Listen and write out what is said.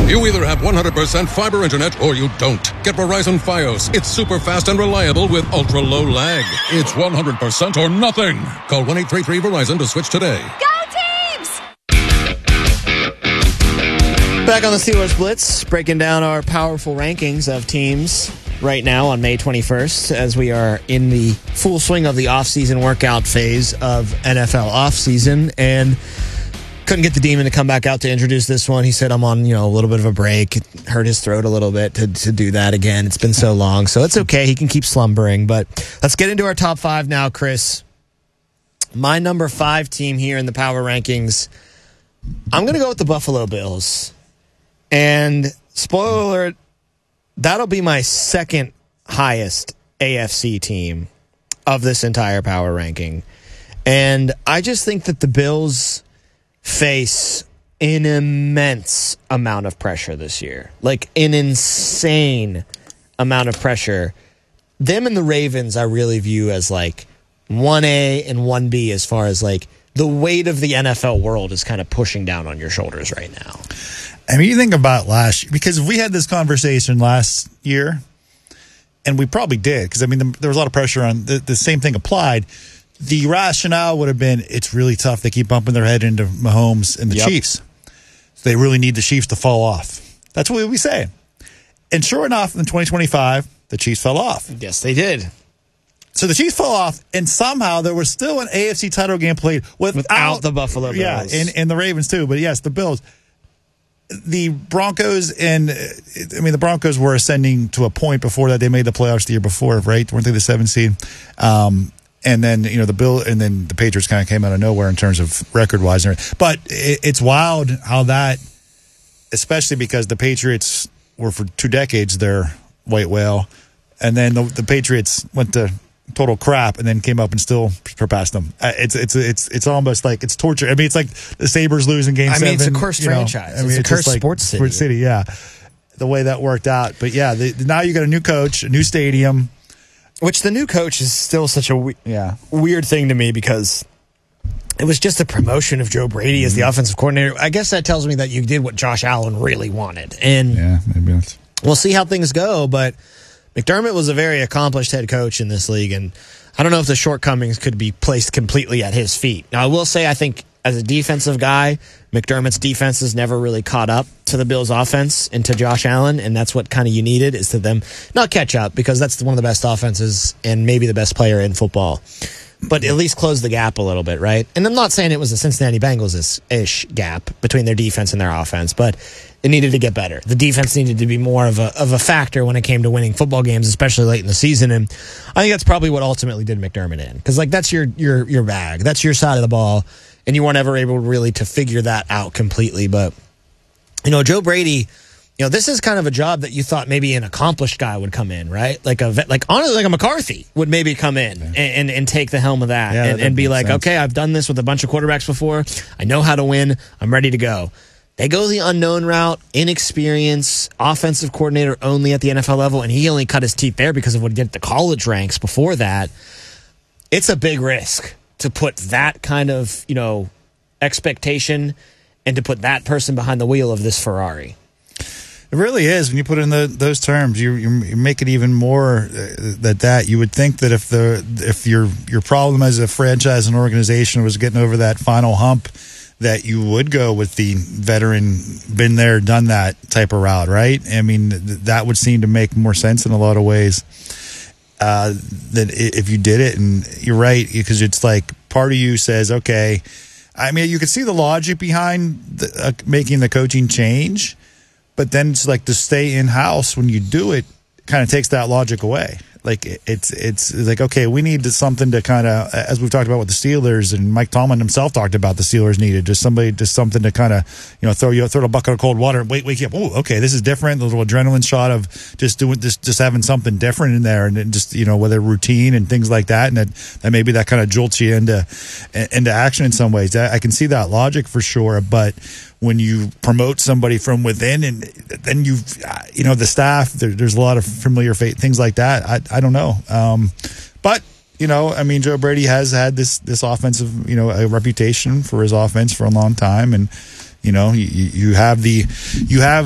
You either have 100% fiber internet or you don't. Get Verizon Fios. It's super fast and reliable with ultra low lag. It's 100% or nothing. Call 1-833-VERIZON to switch today. Go Teams! Back on the Steelers Blitz, breaking down our powerful rankings of teams right now on May 21st as we are in the full swing of the off-season workout phase of NFL off-season. And couldn't get the Demon to come back out to introduce this one. He said, I'm on, a little bit of a break. It hurt his throat a little bit to do that again. It's been so long. So it's okay. He can keep slumbering. But let's get into our top five now, Chris. My number 5 team here in the power rankings, I'm going to go with the Buffalo Bills. And spoiler alert, that'll be my second highest AFC team of this entire power ranking. And I just think that the Bills face an immense amount of pressure this year. Like an insane amount of pressure. Them and the Ravens I really view as like 1A and 1B as far as like the weight of the NFL world is kind of pushing down on your shoulders right now. I mean, you think about last year, because we had this conversation last year, and we probably did, because, I mean, there was a lot of pressure on the same thing applied. The rationale would have been it's really tough. They keep bumping their head into Mahomes and the Chiefs. So they really need the Chiefs to fall off. That's what we say. And sure enough, in 2025, the Chiefs fell off. Yes, they did. So the Chiefs fell off, and somehow there was still an AFC title game played without the Buffalo Bills. Yeah, and the Ravens too. But yes, the Bills. The Broncos the Broncos were ascending to a point before that. They made the playoffs the year before, right? Weren't they the 7th seed? And then, the Patriots kind of came out of nowhere in terms of record-wise. But it's wild how that, especially because the Patriots were for 2 decades their white whale, and then the Patriots went to total crap and then came up and still surpassed them. It's almost like it's torture. I mean, it's like the Sabres losing Game 7. It's a cursed franchise. It's a cursed sports city. Sports city, yeah. The way that worked out. But yeah, now you got a new coach, a new stadium. Which the new coach is still such a weird thing to me because it was just a promotion of Joe Brady as the offensive coordinator. I guess that tells me that you did what Josh Allen really wanted. And yeah, maybe that's... We'll see how things go, but McDermott was a very accomplished head coach in this league, and I don't know if the shortcomings could be placed completely at his feet. Now, I will say I think as a defensive guy, McDermott's defense has never really caught up to the Bills' offense and to Josh Allen, and that's what kind of you needed is to them not catch up because that's one of the best offenses and maybe the best player in football, but at least close the gap a little bit, right? And I'm not saying it was a Cincinnati Bengals-ish gap between their defense and their offense, but it needed to get better. The defense needed to be more of a factor when it came to winning football games, especially late in the season, and I think that's probably what ultimately did McDermott in because like that's your bag, that's your side of the ball. And you weren't ever able really to figure that out completely. But, Joe Brady, this is kind of a job that you thought maybe an accomplished guy would come in, right? Honestly, like a McCarthy would maybe come in and take the helm of that and be like, okay, I've done this with a bunch of quarterbacks before. I know how to win. I'm ready to go. They go the unknown route, inexperience, offensive coordinator only at the NFL level, and he only cut his teeth there because of what he did at the college ranks before that. It's a big risk to put that kind of, expectation and to put that person behind the wheel of this Ferrari. It really is. When you put it in those terms, you make it even more that you would think that if your problem as a franchise and organization was getting over that final hump, that you would go with the veteran, been there, done that type of route, right? I mean, that would seem to make more sense in a lot of ways. That if you did it, and you're right, because it's like part of you says, okay, I mean, you could see the logic behind making the coaching change, but then it's like to stay in-house when you do it kind of takes that logic away. Like it's like, okay, we need something to kind of, as we've talked about with the Steelers, and Mike Tomlin himself talked about the Steelers needed just something to kind of, throw a bucket of cold water and wake you up. Oh, okay, this is different. A little adrenaline shot of just doing this, just having something different in there, and then just, whether routine and things like that, and that maybe that kind of jolts you into action in some ways. I can see that logic for sure, but when you promote somebody from within, and then the staff, there's a lot of familiar things like that. I don't know. But, Joe Brady has had this offensive, a reputation for his offense for a long time. And, you have